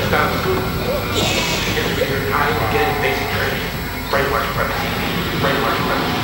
just out of school. You're not even getting basic training. Brainwash premise. Brainwash premise.